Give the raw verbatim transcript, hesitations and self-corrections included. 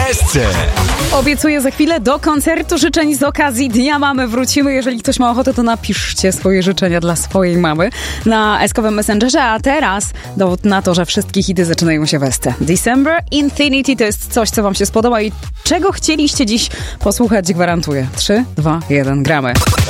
S C. Obiecuję za chwilę do koncertu życzeń z okazji Dnia Mamy wrócimy. Jeżeli ktoś ma ochotę, to napiszcie swoje życzenia dla swojej mamy na eskowym Messengerze. A teraz dowód na to, że wszystkie hity zaczynają się w S C. December Infinity to jest coś, co wam się spodoba i czego chcieliście dziś posłuchać, gwarantuję. trzy, dwa, jeden, gramy.